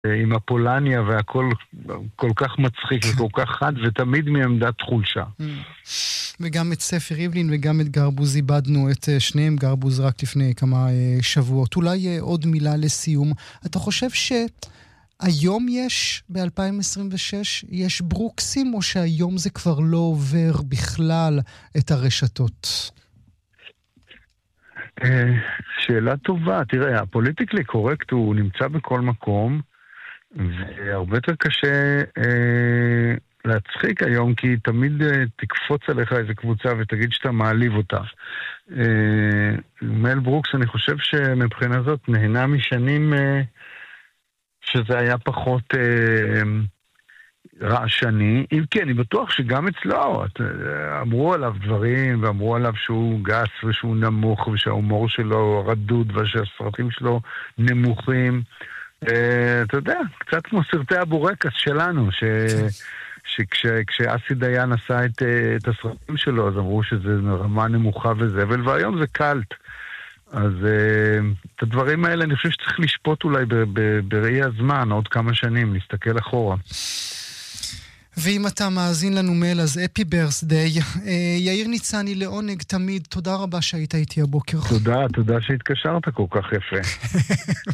עם הפולניה והכל כל כך מצחיק וכל כך חד, ותמיד מעמדת חולשה. וגם את ספר ריבלין וגם את גרבוז איבדנו, את שניהם, גרבוז רק לפני כמה שבועות. אולי עוד מילה לסיום. אתה חושב שהיום יש, ב-2026, יש ברוקסים, או שהיום זה כבר לא עובר בכלל את הרשתות? שאלה טובה. תראה, הפוליטיקלי קורקט הוא נמצא בכל מקום, והרבה יותר קשה להצחיק היום, כי תמיד תקפוץ עליך איזה קבוצה ותגיד שאתה מעליב אותה. מל ברוקס, אני חושב שמבחינה זאת נהנה משנים שזה היה פחות רעשני. אם כן, אני בטוח שגם אצלו אמרו עליו דברים, ואמרו עליו שהוא גס ושהוא נמוך, ושההומור שלו רדוד, ושהסרטים שלו נמוכים. אתה יודע, קצת כמו סרטי הבורקס שלנו, שכשאסי דיין עשה את הסרטים שלו, אז אמרו שזה רמה נמוכה וזבל, והיום זה קלט. אז את הדברים האלה אני חושב שצריך לשפוט אולי בראי הזמן, עוד כמה שנים, להסתכל אחורה. ואם אתה מאזין לנו מייל, אז אפי ברסדיי. יאיר ניצני, לעונג תמיד, תודה רבה שהיית איתי הבוקר. תודה שהתקשרת כל כך יפה.